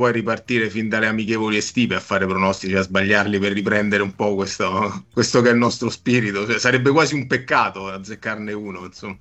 poi ripartire fin dalle amichevoli estive a fare pronostici, a sbagliarli per riprendere un po' questo che è il nostro spirito. Cioè, sarebbe quasi un peccato azzeccarne uno, insomma.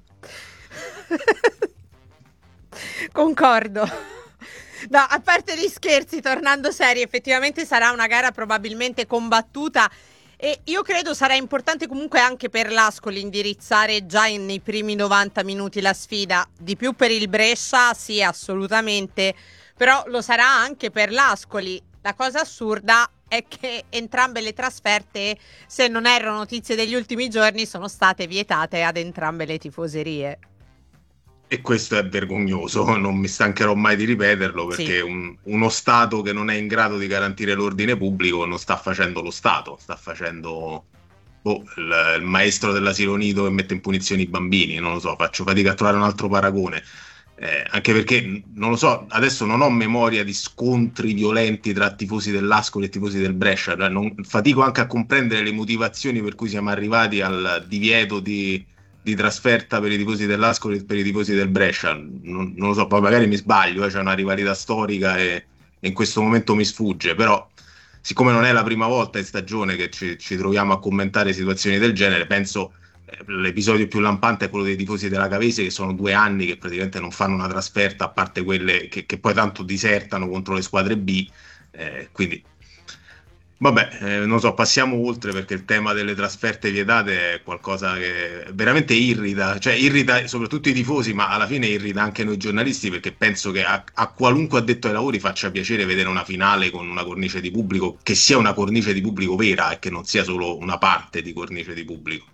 Concordo. No, a parte gli scherzi, tornando seri, effettivamente sarà una gara probabilmente combattuta e io credo sarà importante comunque anche per l'Ascoli indirizzare già nei primi 90 minuti la sfida, di più per il Brescia, sì, assolutamente, però lo sarà anche per l'Ascoli. La cosa assurda è che entrambe le trasferte, se non erano notizie degli ultimi giorni, sono state vietate ad entrambe le tifoserie. E questo è vergognoso, non mi stancherò mai di ripeterlo Sì. perché uno Stato che non è in grado di garantire l'ordine pubblico non sta facendo lo Stato, sta facendo il maestro dell'asilo nido che mette in punizione i bambini, non lo so, faccio fatica a trovare un altro paragone. Anche perché, non lo so, adesso non ho memoria di scontri violenti tra tifosi dell'Ascoli e tifosi del Brescia, cioè fatico anche a comprendere le motivazioni per cui siamo arrivati al divieto di trasferta per i tifosi dell'Ascoli e per i tifosi del Brescia. Non lo so, poi magari mi sbaglio, c'è una rivalità storica e in questo momento mi sfugge, però siccome non è la prima volta in stagione che ci troviamo a commentare situazioni del genere, penso l'episodio più lampante è quello dei tifosi della Cavese che sono 2 anni che praticamente non fanno una trasferta, a parte quelle che poi tanto disertano contro le squadre B. Quindi vabbè, non so, passiamo oltre perché il tema delle trasferte vietate è qualcosa che veramente irrita, cioè irrita soprattutto i tifosi, ma alla fine irrita anche noi giornalisti perché penso che a qualunque addetto ai lavori faccia piacere vedere una finale con una cornice di pubblico, che sia una cornice di pubblico vera e che non sia solo una parte di cornice di pubblico.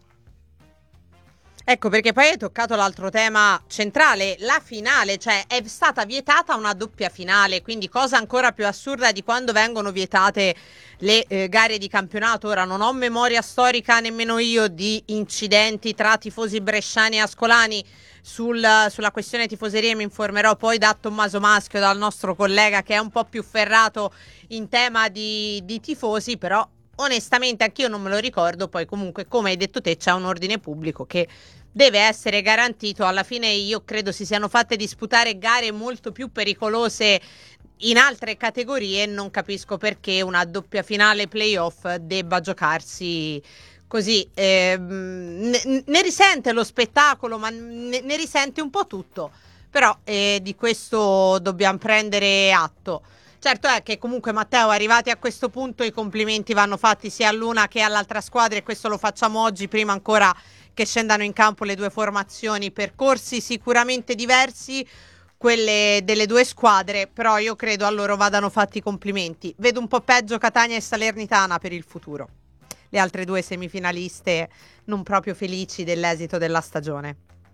Ecco, perché poi hai toccato l'altro tema centrale, la finale, cioè è stata vietata una doppia finale, quindi cosa ancora più assurda di quando vengono vietate le gare di campionato. Ora non ho memoria storica nemmeno io di incidenti tra tifosi bresciani e ascolani sulla questione tifoserie, mi informerò poi da Tommaso Maschio, dal nostro collega che è un po' più ferrato in tema di tifosi, però onestamente anch'io non me lo ricordo. Poi comunque, come hai detto te, c'è un ordine pubblico che deve essere garantito. Alla fine io credo si siano fatte disputare gare molto più pericolose in altre categorie, non capisco perché una doppia finale playoff debba giocarsi così. Ne risente lo spettacolo, ma ne risente un po' tutto, però di questo dobbiamo prendere atto. Certo è che comunque, Matteo, arrivati a questo punto i complimenti vanno fatti sia all'una che all'altra squadra e questo lo facciamo oggi, prima ancora che scendano in campo le due formazioni. Percorsi sicuramente diversi quelle delle due squadre, però io credo a loro vadano fatti i complimenti. Vedo un po' peggio Catania e Salernitana per il futuro, le altre due semifinaliste non proprio felici dell'esito della stagione.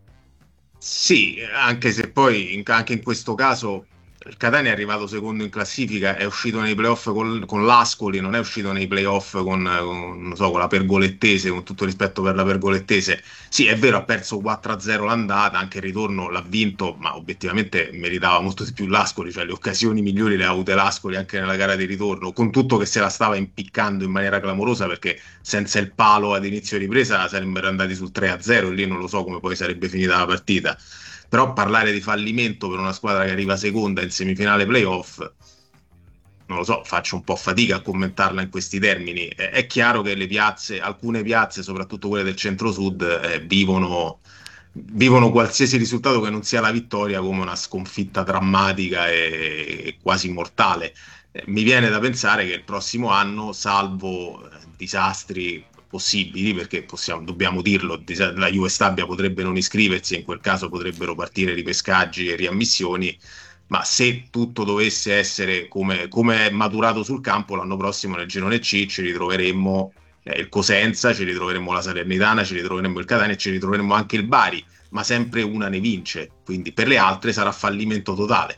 Sì, anche se poi anche in questo caso il Catania è arrivato secondo in classifica, è uscito nei playoff con l'Ascoli, non è uscito nei playoff non so, con la Pergolettese, con tutto rispetto per la Pergolettese. Sì, è vero, ha perso 4-0 l'andata, anche il ritorno l'ha vinto, ma obiettivamente meritava molto di più l'Ascoli, cioè le occasioni migliori le ha avute l'Ascoli anche nella gara di ritorno, con tutto che se la stava impiccando in maniera clamorosa perché senza il palo ad inizio ripresa sarebbero andati sul 3-0 e lì non lo so come poi sarebbe finita la partita. Però parlare di fallimento per una squadra che arriva seconda in semifinale playoff, non lo so, faccio un po' fatica a commentarla in questi termini. È chiaro che le piazze, alcune piazze, soprattutto quelle del centro-sud, vivono qualsiasi risultato che non sia la vittoria come una sconfitta drammatica e quasi mortale. Mi viene da pensare che il prossimo anno, salvo disastri possibili, perché dobbiamo dirlo, la Juve Stabia potrebbe non iscriversi e in quel caso potrebbero partire ripescaggi e riammissioni, ma se tutto dovesse essere come è maturato sul campo, l'anno prossimo nel girone C ci ritroveremmo il Cosenza, ci ritroveremmo la Salernitana, ci ritroveremmo il Catania e ci ritroveremmo anche il Bari, ma sempre una ne vince, quindi per le altre sarà fallimento totale.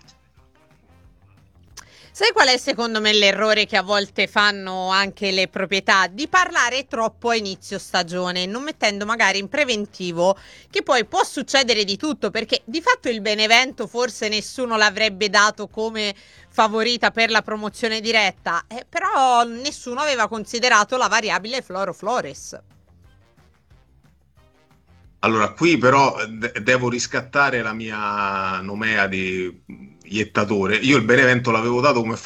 Sai qual è secondo me l'errore che a volte fanno anche le proprietà? Di parlare troppo a inizio stagione, non mettendo magari in preventivo che poi può succedere di tutto, perché di fatto il Benevento forse nessuno l'avrebbe dato come favorita per la promozione diretta, però nessuno aveva considerato la variabile Floro Flores. Allora, qui però devo riscattare la mia nomea di iettatore. Io il Benevento l'avevo dato come